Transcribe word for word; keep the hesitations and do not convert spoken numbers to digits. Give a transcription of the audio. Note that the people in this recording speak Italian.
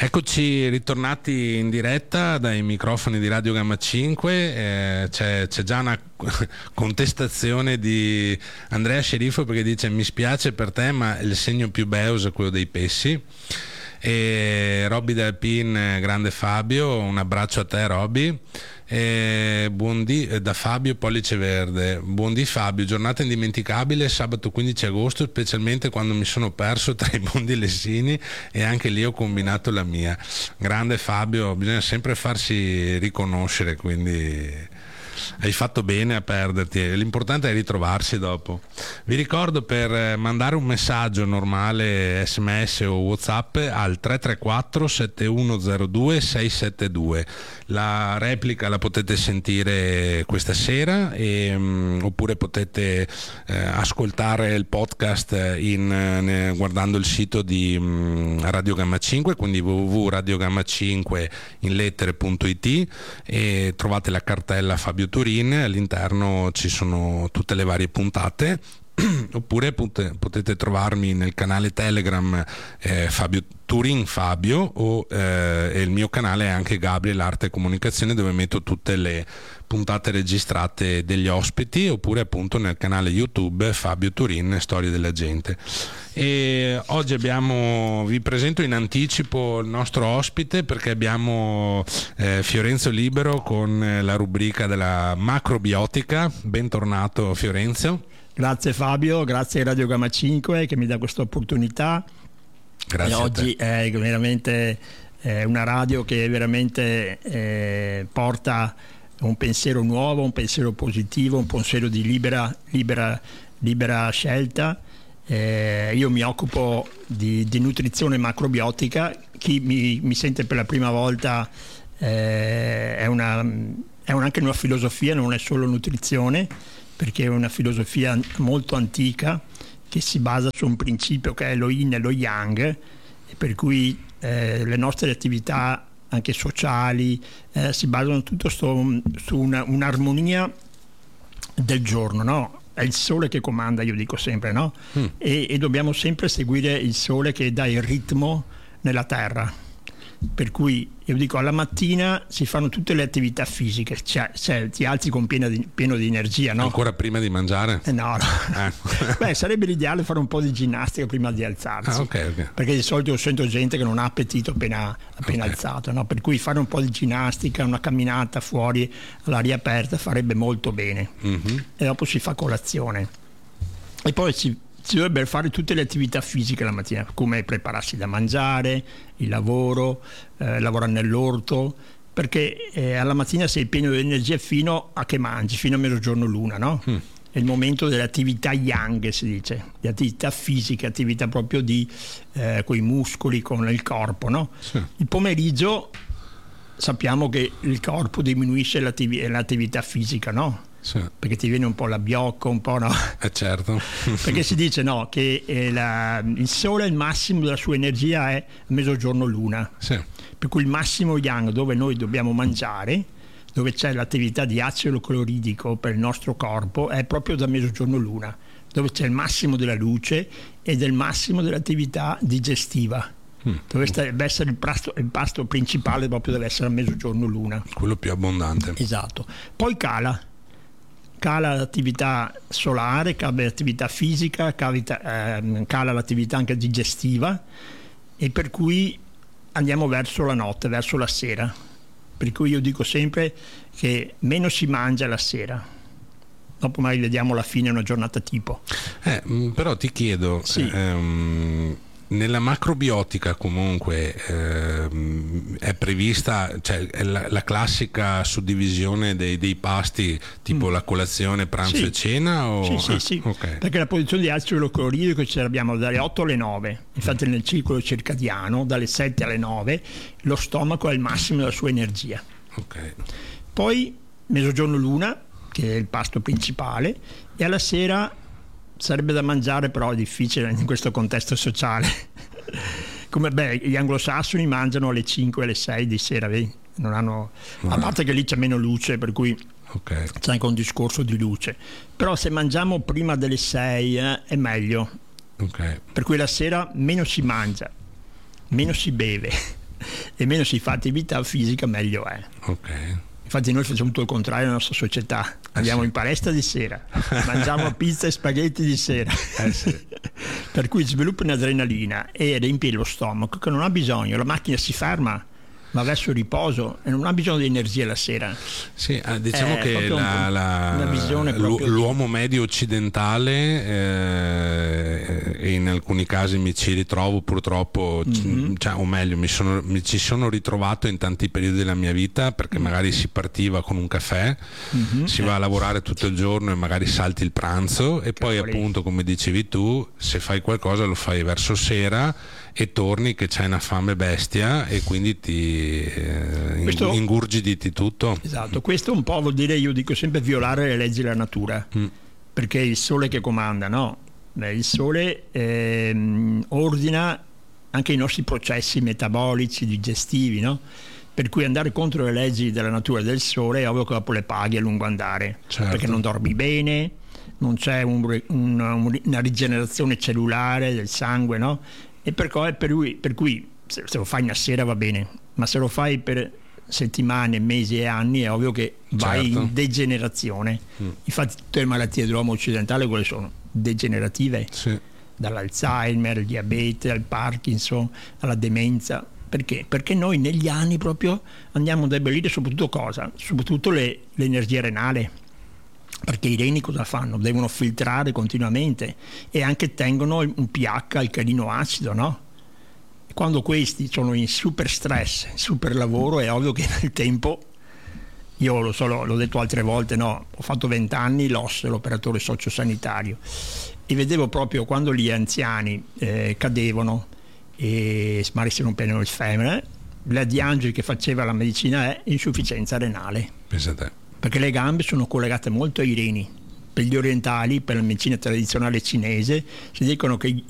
Eccoci ritornati in diretta dai microfoni di Radio Gamma cinque, eh, c'è, c'è già una contestazione di Andrea Sceriffo perché dice: mi spiace per te ma il segno più beus è quello dei pessi. E Robby del Pin, grande Fabio, un abbraccio a te Robby. E buondì da Fabio Pollice Verde, buondì Fabio, giornata indimenticabile sabato quindici agosto, specialmente quando mi sono perso tra i mondi lessini e anche lì ho combinato la mia. Grande Fabio, bisogna sempre farsi riconoscere, quindi hai fatto bene a perderti, l'importante è ritrovarsi dopo. Vi ricordo, per mandare un messaggio normale, sms o whatsapp, al tre tre quattro sette uno zero due sei sette due. La replica la potete sentire questa sera e, um, oppure potete eh, ascoltare il podcast in, eh, guardando il sito di um, Radio Gamma cinque, quindi w w w punto radio gamma cinque in lettere punto i t, e trovate la cartella Fabio Turin, all'interno ci sono tutte le varie puntate. Oppure potete trovarmi nel canale Telegram eh, Fabio Turin Fabio, o eh, e il mio canale è anche Gabriel Arte e Comunicazione, dove metto tutte le puntate registrate degli ospiti, oppure appunto nel canale YouTube Fabio Turin Storie della Gente. E oggi abbiamo, vi presento in anticipo il nostro ospite perché abbiamo eh, Fiorenzo Libero con la rubrica della macrobiotica. Bentornato Fiorenzo. Grazie Fabio, grazie a Radio Gamma cinque che mi dà questa opportunità. Grazie. E oggi è veramente è una radio che veramente eh, porta un pensiero nuovo, un pensiero positivo, un pensiero di libera, libera, libera scelta. Eh, io mi occupo di, di nutrizione macrobiotica. Chi mi, mi sente per la prima volta eh, è, una, è un, anche una filosofia, non è solo nutrizione, perché è una filosofia molto antica che si basa su un principio che è lo yin e lo yang, e per cui eh, le nostre attività anche sociali eh, si basano tutto su, su una, un'armonia del giorno, no? È il sole che comanda, io dico sempre, no? Mm. E, e dobbiamo sempre seguire il sole che dà il ritmo nella terra. Per cui io dico, alla mattina si fanno tutte le attività fisiche, cioè, cioè ti alzi con pieno di, pieno di energia, no? Ancora prima di mangiare? Eh no, no. Eh. Beh, sarebbe l'ideale fare un po' di ginnastica prima di alzarsi. Ah, okay, okay. Perché di solito sento gente che non ha appetito appena, appena okay. alzato, no? Per cui fare un po' di ginnastica, una camminata fuori all'aria aperta farebbe molto bene. Mm-hmm. E dopo si fa colazione. E poi si si dovrebbero fare tutte le attività fisiche la mattina, come prepararsi da mangiare, il lavoro, eh, lavorare nell'orto, perché eh, alla mattina sei pieno di energia fino a che mangi, fino a mezzogiorno l'una, no? Mm. È il momento delle attività yang, si dice, di attività fisiche, attività proprio di eh, con i muscoli, con il corpo, no? Sì. Il pomeriggio sappiamo che il corpo diminuisce l'attiv- l'attività fisica, no? Sì. Perché ti viene un po' la biocca, un po', no? Eh certo. Perché si dice, no, che eh, la, il sole, il massimo della sua energia è a mezzogiorno l'una. Sì. Per cui il massimo yang, dove noi dobbiamo mangiare, dove c'è l'attività di acido cloridrico per il nostro corpo, è proprio da mezzogiorno l'una, dove c'è il massimo della luce e del massimo dell'attività digestiva. Mm. Deve essere il pasto, il pasto principale, proprio deve essere a mezzogiorno l'una. Quello più abbondante. Esatto. Poi cala. Cala l'attività solare, cala l'attività fisica, cala, eh, cala l'attività anche digestiva, e per cui andiamo verso la notte, verso la sera. Per cui io dico sempre che meno si mangia la sera. Dopo magari vediamo la fine, una giornata tipo. Eh, però ti chiedo, sì. ehm, nella macrobiotica comunque ehm, è prevista, cioè è la, la classica suddivisione dei, dei pasti, tipo mm. la colazione, pranzo sì. e cena? O... Sì, sì, ah, sì. Okay. Perché la posizione di acido cloridrico ce l'abbiamo dalle otto alle nove, infatti mm. nel ciclo circadiano dalle sette alle nove lo stomaco è il massimo della sua energia. Okay. Poi mezzogiorno l'una, che è il pasto principale, e alla sera sarebbe da mangiare, però è difficile in questo contesto sociale. Come beh, gli anglosassoni mangiano alle cinque alle sei di sera, vedi? Non hanno, a parte che lì c'è meno luce, per cui okay. c'è anche un discorso di luce. Però se mangiamo prima delle sei eh, è meglio. Okay. Per cui la sera meno si mangia, meno si beve, e meno si fa attività fisica meglio è. Ok. Infatti noi facciamo tutto il contrario nella nostra società, andiamo eh sì. in palestra di sera, mangiamo pizza e spaghetti di sera, eh sì. per cui sviluppa un'adrenalina e riempie lo stomaco che non ha bisogno, la macchina si ferma, ma verso il riposo e non ha bisogno di energia la sera. Sì, diciamo È che la, la, una visione proprio l'uomo medio occidentale, eh, e in alcuni casi mi ci ritrovo purtroppo, mm-hmm. cioè, o meglio mi, sono, mi ci sono ritrovato in tanti periodi della mia vita, perché magari si partiva con un caffè, mm-hmm. si va a lavorare tutto il giorno e magari salti il pranzo e poi Cavoli. appunto, come dicevi tu, se fai qualcosa lo fai verso sera e torni che c'hai una fame bestia e quindi ti eh, Questo, ingurgiditi tutto. Esatto, questo un po' vuol dire, io dico sempre, violare le leggi della natura, mm. perché è il sole che comanda, no? Beh, il sole ehm, ordina anche i nostri processi metabolici, digestivi, no? Per cui andare contro le leggi della natura del sole è ovvio che dopo le paghi a lungo andare, certo. perché non dormi bene, non c'è un, un, una rigenerazione cellulare del sangue, no? E per cui, per cui, per cui se, se lo fai una sera va bene, ma se lo fai per settimane, mesi e anni è ovvio che vai certo. in degenerazione. Mm. Infatti tutte le malattie dell'uomo occidentale quelle sono degenerative, sì. dall'Alzheimer, al diabete, al Parkinson, alla demenza. Perché? Perché noi negli anni proprio andiamo a debellire soprattutto cosa? Soprattutto le, l'energia renale. Perché i reni cosa fanno? Devono filtrare continuamente e anche tengono un pH alcalino acido, no? E quando questi sono in super stress, super lavoro, è ovvio che nel tempo, io lo so, l'ho detto altre volte, no? Ho fatto vent'anni l'O S S, l'operatore sociosanitario, e vedevo proprio quando gli anziani eh, cadevano e magari si rompevano il femore, la diagnosi che faceva la medicina è insufficienza renale. Pensate. Perché le gambe sono collegate molto ai reni. Per gli orientali, per la medicina tradizionale cinese, si dicono che